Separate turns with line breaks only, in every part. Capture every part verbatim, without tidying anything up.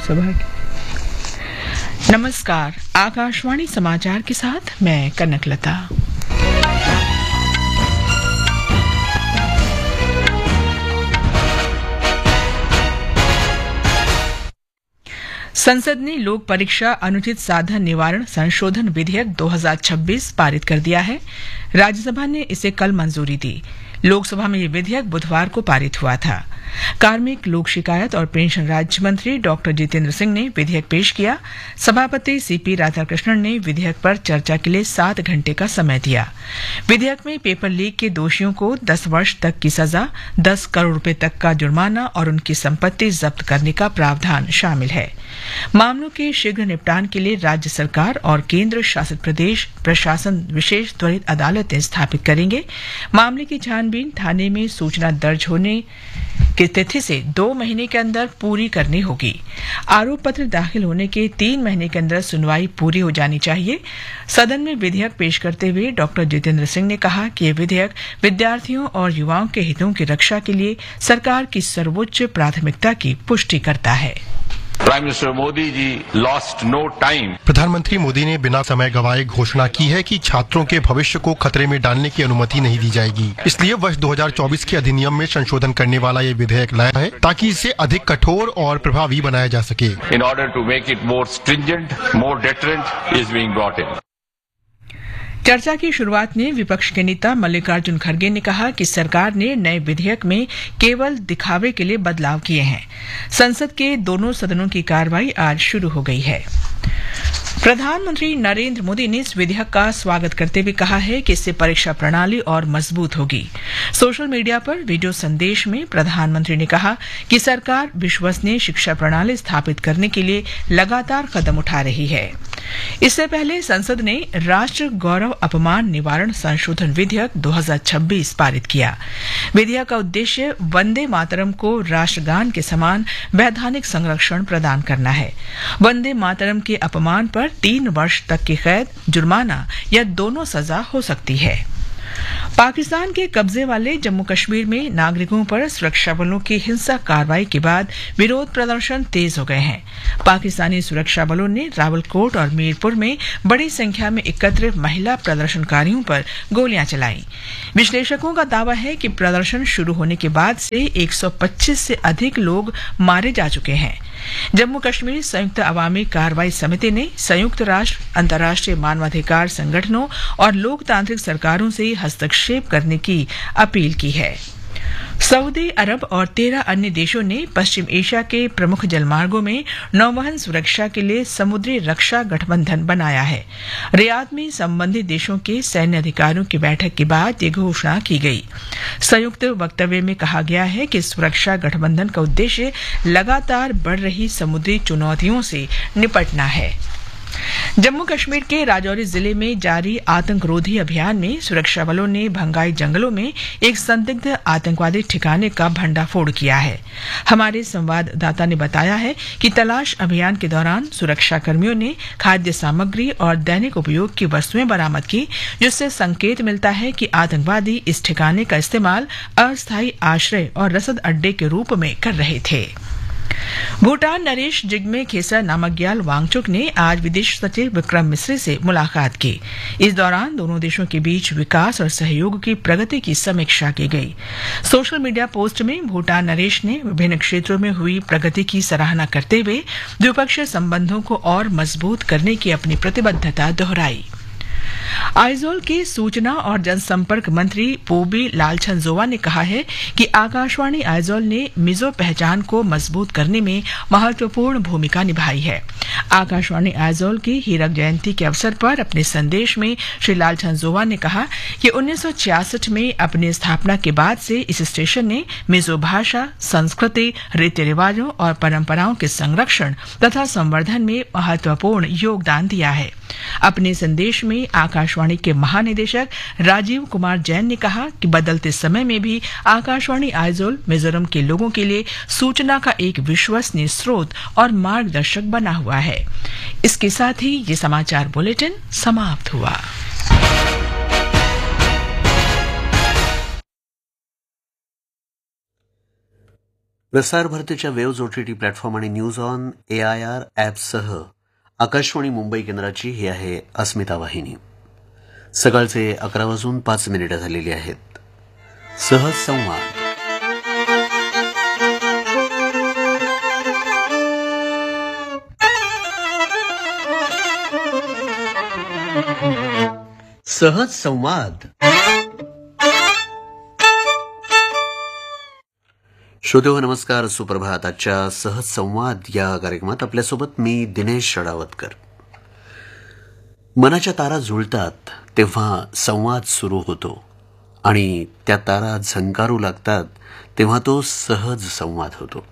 लोकसभा की। नमस्कार, आकाशवाणी समाचार के साथ मैं कनकलता। संसद ने लोक परीक्षा अनुचित साधन निवारण संशोधन विधेयक दो हज़ार छब्बीस पारित कर दिया है। राज्यसभा ने इसे कल मंजूरी दी। लोकसभा में यह विधेयक बुधवार को पारित हुआ था। कार्मिक, लोक शिकायत और पेंशन राज्य मंत्री डॉक्टर जितेंद्र सिंह ने विधेयक पेश किया। सभापति सीपी राधाकृष्णन ने विधेयक पर चर्चा के लिए सात घंटे का समय दिया। विधेयक में पेपर लीक के दोषियों को दस वर्ष तक की सजा, दस करोड़ रुपए तक का जुर्माना और उनकी संपत्ति जब्त करने का प्रावधान शामिल है। मामलों के शीघ्र निपटान के लिए राज्य सरकार और केंद्र शासित प्रदेश प्रशासन विशेष त्वरित अदालतें स्थापित करेंगे। मामले की छानबीन थाने में सूचना दर्ज होने की तिथि से दो महीने के अंदर पूरी करनी होगी। आरोप पत्र दाखिल होने के तीन महीने के अंदर सुनवाई पूरी हो जानी चाहिए। सदन में विधेयक पेश करते हुए डॉक्टर जितेंद्र सिंह ने कहा कि यह विधेयक विद्यार्थियों और युवाओं के हितों की रक्षा के लिए सरकार की सर्वोच्च प्राथमिकता की पुष्टि करता है।
Prime minister Modi ji lost no time.
प्रधानमंत्री मोदी ने बिना समय गवाए घोषणा की है कि छात्रों के भविष्य को खतरे में डालने की अनुमति नहीं दी जाएगी। इसलिए वर्ष दो हज़ार चौबीस के अधिनियम में संशोधन करने वाला ये विधेयक लाया है ताकि इसे अधिक कठोर और प्रभावी बनाया जा सके।
In order to make it more stringent, more deterrent is being brought in.
चर्चा की शुरुआत में विपक्ष के नेता मल्लिकार्जुन खड़गे ने कहा कि सरकार ने नए विधेयक में केवल दिखावे के लिए बदलाव किए हैं। संसद के दोनों सदनों की कार्रवाई आज शुरू हो गई है। प्रधानमंत्री नरेंद्र मोदी ने इस विधेयक का स्वागत करते हुए कहा है कि इससे परीक्षा प्रणाली और मजबूत होगी। सोशल मीडिया पर वीडियो संदेश में प्रधानमंत्री ने कहा कि सरकार विश्वसनीय शिक्षा प्रणाली स्थापित करने के लिए लगातार कदम उठा रही है। इससे पहले संसद ने राष्ट्र गौरव अपमान निवारण संशोधन विधेयक दो हज़ार छब्बीस पारित किया। विधेयक का उद्देश्य वंदे मातरम को राष्ट्रगान के समान वैधानिक संरक्षण प्रदान करना है। वंदे मातरम के अपमान पर तीन वर्ष तक की कैद, जुर्माना या दोनों सजा हो सकती है। पाकिस्तान के कब्जे वाले जम्मू कश्मीर में नागरिकों पर सुरक्षा बलों की हिंसक कार्रवाई के बाद विरोध प्रदर्शन तेज हो गए हैं। पाकिस्तानी सुरक्षा बलों ने रावलकोट और मीरपुर में बड़ी संख्या में एकत्र महिला प्रदर्शनकारियों पर गोलियां चलाई। विश्लेषकों का दावा है कि प्रदर्शन शुरू होने के बाद से एक सौ पच्चीस से अधिक लोग मारे जा चुके हैं। जम्मू कश्मीर संयुक्त अवामी कार्रवाई समिति ने संयुक्त राष्ट्र, अंतर्राष्ट्रीय मानवाधिकार संगठनों और लोकतांत्रिक सरकारों से हस्तक्षेप करने की अपील की है। सऊदी अरब और तेरह अन्य देशों ने पश्चिम एशिया के प्रमुख जलमार्गों में नौवहन सुरक्षा के लिए समुद्री रक्षा गठबंधन बनाया है। रियाद में संबंधित देशों के सैन्य अधिकारियों की बैठक के बाद ये घोषणा की गई। संयुक्त वक्तव्य में कहा गया है कि सुरक्षा गठबंधन का उद्देश्य लगातार बढ़ रही समुद्री चुनौतियों से निपटना है। जम्मू कश्मीर के राजौरी जिले में जारी आतंकरोधी अभियान में सुरक्षा बलों ने भंगाई जंगलों में एक संदिग्ध आतंकवादी ठिकाने का भंडाफोड़ किया है। हमारे संवाददाता ने बताया है कि तलाश अभियान के दौरान सुरक्षा कर्मियों ने खाद्य सामग्री और दैनिक उपयोग की वस्तुएं बरामद की, जिससे संकेत मिलता है कि आतंकवादी इस ठिकाने का इस्तेमाल अस्थायी आश्रय और रसद अड्डे के रूप में कर रहे थे। भूटान नरेश जिग्मे खेसर नामग्याल वांगचुक ने आज विदेश सचिव विक्रम मिस्री से मुलाकात की। इस दौरान दोनों देशों के बीच विकास और सहयोग की प्रगति की समीक्षा की गई। सोशल मीडिया पोस्ट में भूटान नरेश ने विभिन्न क्षेत्रों में हुई प्रगति की सराहना करते हुए द्विपक्षीय संबंधों को और मजबूत करने की अपनी प्रतिबद्धता दोहराई। आइजोल के सूचना और जनसंपर्क मंत्री पोबी लालछनजोवा ने कहा है कि आकाशवाणी आइजोल ने मिजो पहचान को मजबूत करने में महत्वपूर्ण भूमिका निभाई है। आकाशवाणी आइजोल की हीरक जयंती के अवसर पर अपने संदेश में श्री लालछनजोवा ने कहा कि उन्नीस सौ छियासठ में अपनी स्थापना के बाद से इस स्टेशन ने मिजो भाषा, संस्कृति, रीति रिवाजों और परंपराओं के संरक्षण तथा संवर्धन में महत्वपूर्ण योगदान दिया है। अपने संदेश में आकाशवाणी के महानिदेशक राजीव कुमार जैन ने कहा कि बदलते समय में भी आकाशवाणी आइजोल मिजोरम के लोगों के लिए सूचना का एक विश्वसनीय स्रोत और मार्गदर्शक बना हुआ है। इसके साथ ही ये समाचार बुलेटिन समाप्त हुआ।
प्रसार भारतीच्या वेव्ज ओटीटी प्लॅटफॉर्म आणि news on A I R ॲपसह Akashvani Mumbai केंद्राची ही आहे अस्मिता वाहिनी. सकाळचे अकरा वाजून पाच मिनिटं झालेली आहेत. सहज संवाद. सहज संवाद. श्रोतेहो नमस्कार, सुप्रभात. आजच्या सहज संवाद या कार्यक्रमात आपल्यासोबत मी दिनेश शडावतकर. मनाच्या तारा जुळतात तेव्हा संवाद सुरू होतो आणि त्या तारा झंकारू लागतात तेव्हा तो सहज संवाद होतो.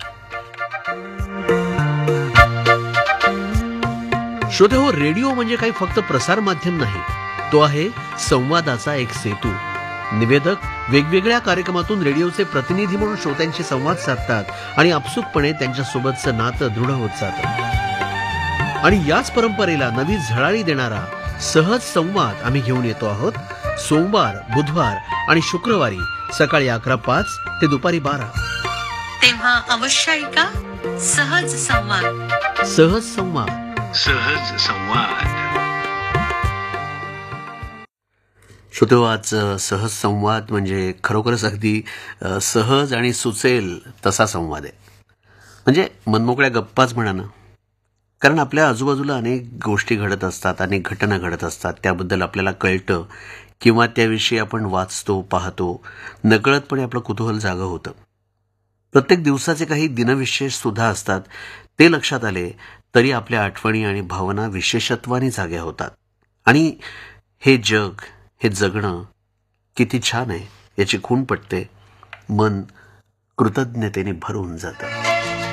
श्रोतेहो, रेडिओ म्हणजे काही फक्त प्रसार माध्यम नाही, तो आहे संवादाचा एक सेतू. निवेदक वेगवेगळ्या कार्यक्रमातून रेडिओचे प्रतिनिधी म्हणून श्रोत्यांशी संवाद साधतात आणि आपसुकपणे त्यांच्यासोबतचं नातं दृढ होत जातं. आणि याच परंपरेला नवी झळाळी देणारा सहज संवाद आम्ही घेऊन येतो आहोत. सोमवार, बुधवार आणि शुक्रवारी सकाळी अकरा पाच ते दुपारी बारा.
तेव्हा अवश्य ऐका सहज संवाद.
सहज संवाद.
सहज संवाद.
श्रोतेहो, आज सहज संवाद म्हणजे खरोखरच अगदी सहज आणि सुचेल तसा संवाद आहे. म्हणजे मनमोकळ्या गप्पाच म्हणा ना. कारण आपल्या आजूबाजूला अनेक गोष्टी घडत असतात, अनेक घटना घडत असतात, त्याबद्दल आपल्याला कळतं किंवा त्याविषयी आपण वाचतो, पाहतो. नकळतपणे आपलं कुतूहल जागं होतं. प्रत्येक दिवसाचे काही दिनविशेष सुद्धा असतात. ते लक्षात आले तरी आपल्या आठवणी आणि भावना विशेषत्वाने जाग्या होतात. आणि हे जग, हे जगणं किती छान आहे याची खूण पटते. मन कृतज्ञतेने भरून जातं.